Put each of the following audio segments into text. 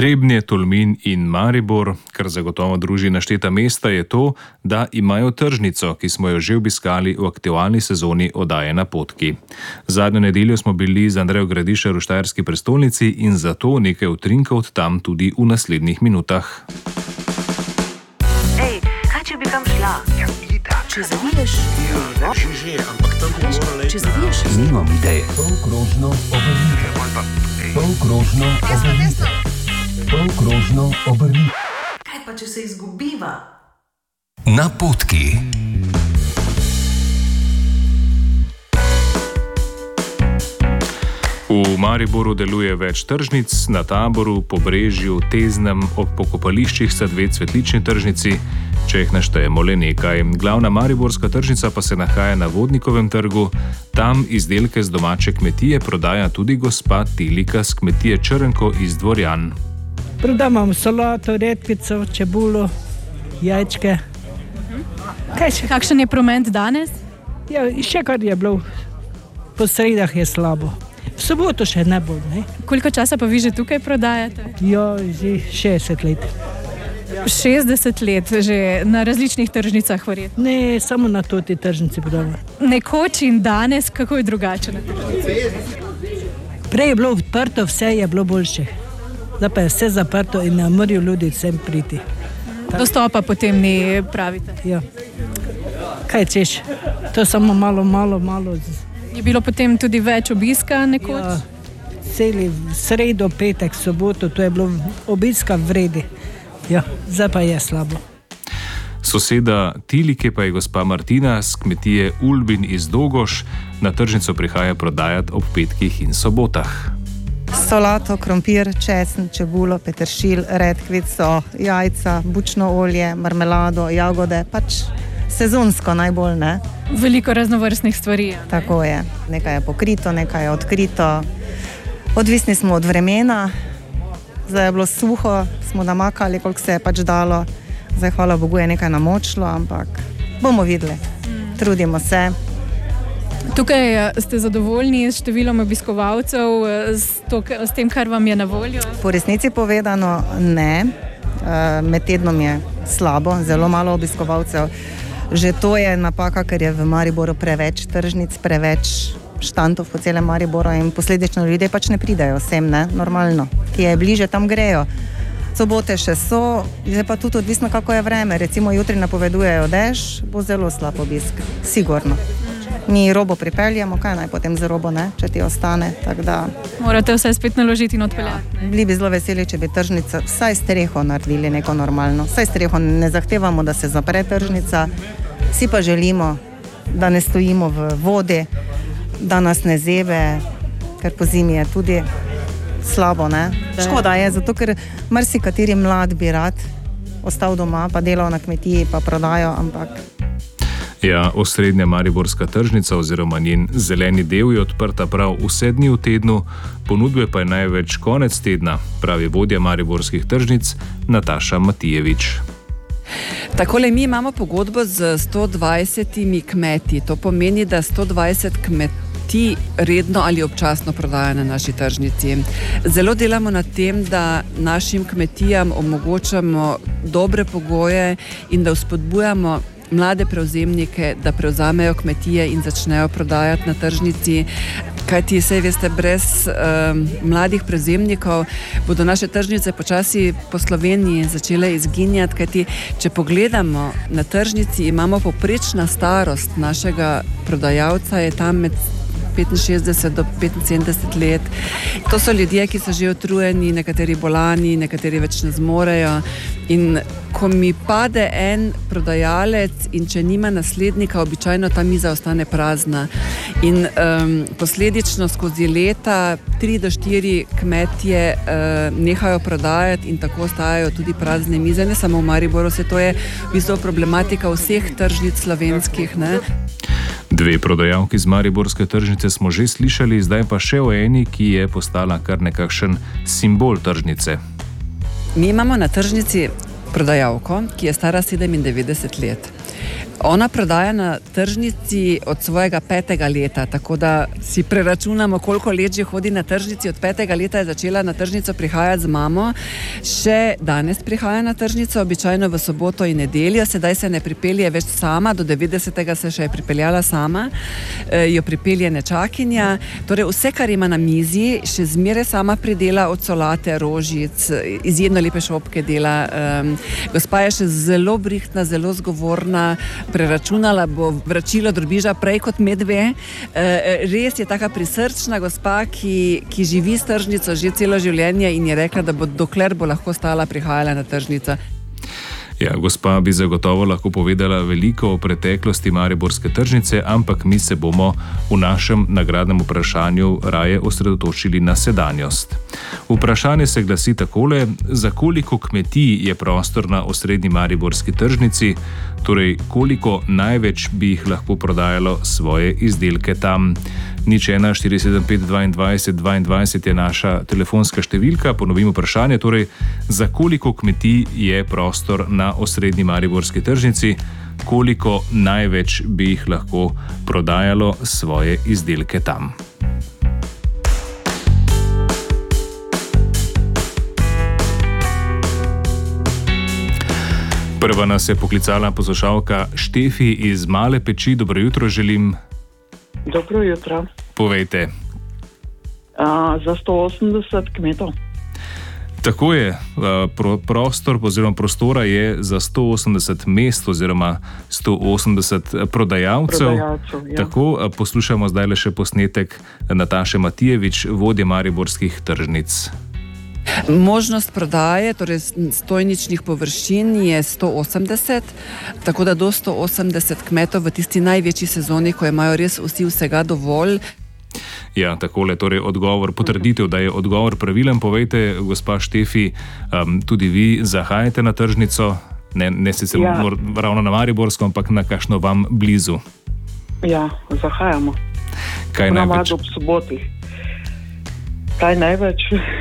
Trebnje, Tolmin in Maribor, kar zagotovo druži našteta mesta, je to, da imajo tržnico, ki smo jo že obiskali v aktualni sezoni oddaje Napotki. Zadnjo nedeljo smo bili z Andrejo Gradišar v štajerski prestolnici in zato nekaj utrinkov od tam tudi v naslednjih minutah. Ej, kaj če bi kam šla? Ja, itak. Če zaviješ? Ja, že, ampak tam bi morala iti. Če zaviješ? Nimam ideje. Polkrožno obrnite. Polkrožno obrnite. Polkrožno obrnite. Kaj pa, če se izgubiva? Napotki. V Mariboru deluje več tržnic, na Taboru, Pobrežju, Teznem, ob pokopališčih sta dve cvetlični tržnici, če jih naštejemo le nekaj. Glavna mariborska tržnica pa se nahaja na Vodnikovem trgu. Tam izdelke z domače kmetije prodaja tudi gospa Tilika z kmetije Črnko iz Dvorjan. Prodajamo solato, redkvico, čebulo, jajčke. Kaj še? Kakšen je promet danes? Ja, še kar je bilo. Po sredah je slabo. V soboto še ne bo, ne? Koliko časa pa vi že tukaj prodajate? Ja, že 60 let. 60 let, že na različnih tržnicah verjetno. Ne, samo na toti tržnici prodajamo. Nekoč in danes, kako je drugače na tržnici? Prej je bilo odprto, vse je bilo boljše. Zdaj pa je vse zaprto in ne morajo ljudi sem priti. Dostopa potem ni, pravite? Ja. Kaj češ? To je samo malo. Je bilo potem tudi več obiska nekoč? Ja, celi sredo, petek, soboto, to je bilo obiska vredi. Ja, zdaj pa je slabo. Soseda Tilike pa je gospa Martina z kmetije Ulbin iz Dogoš. Na tržnico prihaja prodajati ob petkih in sobotah. Solato, krompir, česen, čebulo, peteršilj, redkvico, jajca, bučno olje, marmelado, jagode, pač sezonsko najbolj, ne? Veliko raznovrstnih stvari. Tako je. Nekaj je pokrito, nekaj je odkrito. Odvisni smo od vremena. Zdaj je bilo suho, smo namakali, koliko se je pač dalo. Zdaj, hvala Bogu, je nekaj namočilo, ampak bomo videli. Trudimo se. Tukaj ste zadovoljni s številom obiskovalcev, s tem, kar vam je na voljo? Po resnici povedano ne. Med tednom je slabo, zelo malo obiskovalcev. Že to je napaka, ker je v Mariboru preveč tržnic, preveč štantov po celem Mariboru in posledično ljudje pač ne pridajo sem, ne, normalno. Ki je bliže, tam grejo. Sobote še so, zdaj pa tudi odvisno, kako je vreme. Recimo jutri napovedujejo dež, bo zelo slab obisk, sigurno. Mi robo pripeljamo, kaj naj potem z robo, ne, če ti ostane, tako da... Morate vse spet naložiti in odpeljati. Ja, bili bi zelo veseli, če bi tržnica vsaj streho naredili neko normalno. Vsaj streho, ne zahtevamo, da se zapre tržnica, vsi pa želimo, da ne stojimo v vodi, da nas ne zebe, ker po zimi je tudi slabo, ne. Škoda je, zato ker marsikateri mlad bi rad ostal doma, pa delal na kmetiji, pa prodajo, ampak... Ja, osrednja mariborska tržnica oziroma njen zeleni del je odprta prav vse dni v tednu, ponudbe pa je največ konec tedna, pravi vodja mariborskih tržnic Nataša Matijevič. Takole, mi imamo pogodbo z 120 kmeti, to pomeni, da 120 kmetij redno ali občasno prodaja na naši tržnici. Zelo delamo na tem, da našim kmetijam omogočamo dobre pogoje in da vzpodbujamo mlade prevzemnike, da prevzamejo kmetije in začnejo prodajati na tržnici. Kajti, saj veste, brez mladih prevzemnikov bodo naše tržnice počasi po Sloveniji začele izginjati, kajti, če pogledamo na tržnici, imamo povprečna starost našega prodajalca je tam med 65 do 75 let. To so ljudje, ki so že utrujeni, nekateri bolani, nekateri več ne zmorejo. In ko mi pade en prodajalec in če nima naslednika, običajno ta miza ostane prazna. In posledično skozi leta 3 do 4 kmetje nehajo prodajati in tako ostajajo tudi prazne mize. Ne samo v Mariboru, se to je v bistvu problematika vseh tržnic slovenskih, ne? Dve prodajalki z mariborske tržnice smo že slišali, zdaj pa še o eni, ki je postala kar nekakšen simbol tržnice. Mi imamo na tržnici prodajalko, ki je stara 97 let. Ona prodaja na tržnici od svojega 5. leta, tako da si preračunamo, koliko let že hodi na tržnici. Od 5. leta je začela na tržnico prihajati z mamo, še danes prihaja na tržnico, običajno v soboto in nedeljo, sedaj se ne pripelje več sama, do 90. se še je pripeljala sama, jo pripelje nečakinja. Torej vse, kar ima na mizi, še zmeraj sama pridela, od solate, rožic, izjemno lepe šopke dela. Gospa je še zelo brihtna, zelo zgovorna, preračunala bo vračilo drobiža prej kot medve. Res je taka prisrčna gospa, ki živi s tržnico že celo življenje in je rekla, da bo dokler bo lahko stala, prihajala na tržnico. Ja, gospa bi zagotovo lahko povedala veliko o preteklosti mariborske tržnice, ampak mi se bomo v našem nagradnem vprašanju raje osredotočili na sedanjost. Vprašanje se glasi takole: za koliko kmetij je prostor na osrednji mariborski tržnici, torej koliko največ bi jih lahko prodajalo svoje izdelke tam? 014752222 je naša telefonska številka. Ponovim vprašanje, torej za koliko kmetij je prostor na osrednji mariborski tržnici, koliko največ bi jih lahko prodajalo svoje izdelke tam. Prva nas je poklicala poslušalka Štefi iz Male Peči. Dobro jutro želim. Dobro jutro. Povejte. Za 180 kmetov. Tako je, prostor oziroma prostora je za 180 mest oziroma 180 prodajalcev. Ja. Tako, poslušamo zdaj le še posnetek Nataše Matijevič, vodje mariborskih tržnic. Možnost prodaje, torej stojničnih površin je 180, tako da do 180 kmetov v tisti največji sezoni, ko imajo res vsi vsega dovolj. Ja, takole, torej odgovor, potrditev, da je odgovor pravilen. Povejte, gospa Štefi, tudi vi zahajate na tržnico, ne sicer ravno na mariborsko, ampak na kakšno vam blizu? Ja, zahajamo. Kaj največ? Ob sobotih. Kaj največ?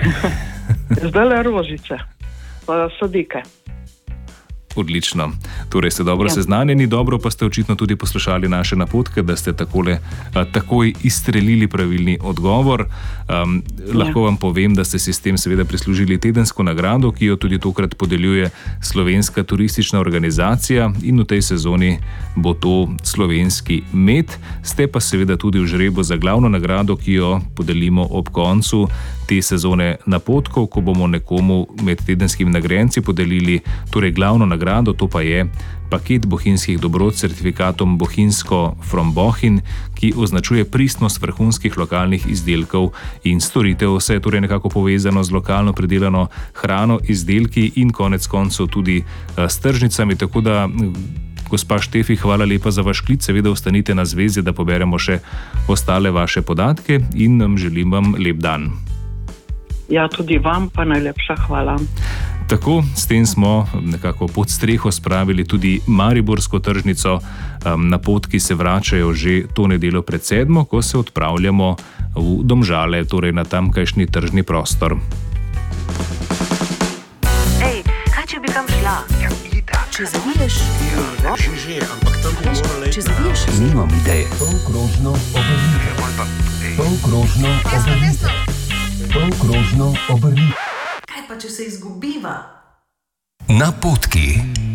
Zdaj le rožice, pa sadike. Odlično. Torej ste dobro seznanjeni, dobro pa ste očitno tudi poslušali naše napotke, da ste takoj izstrelili pravilni odgovor. Lahko vam povem, da ste si s tem seveda prislužili tedensko nagrado, ki jo tudi tokrat podeljuje Slovenska turistična organizacija, in v tej sezoni bo to slovenski med. Ste pa seveda tudi v žrebu za glavno nagrado, ki jo podelimo ob koncu te sezone napotkov, ko bomo nekomu med tedenskimi nagrajenci podelili torej glavno nagrado, to pa je paket bohinjskih dobrot s certifikatom Bohinjsko from Bohinj, ki označuje pristnost vrhunskih lokalnih izdelkov in storitev. Vse je torej nekako povezano z lokalno pridelano hrano, izdelki in konec koncev tudi s tržnicami, tako da gospa Štefi, hvala lepa za vaš klic, seveda ostanite na zvezi, da poberemo še ostale vaše podatke in želim vam lep dan. Ja, tudi vam pa najlepša hvala. Tako, s tem smo nekako pod streho spravili tudi mariborsko tržnico. Napotki se vračajo že to nedeljo pred 7, ko se odpravljamo v Domžale, torej na tamkajšnji tržni prostor. Ej, kaj če bi kam šla? Ja, itak. Če zaviješ, Že, ampak tam bi morala iti. če zaviješ, Nimam ideje. Polkrožno obrnite. Polkrožno obrnite. Polkrožno obrnite. kaj pa če se izgubiva? Napotki.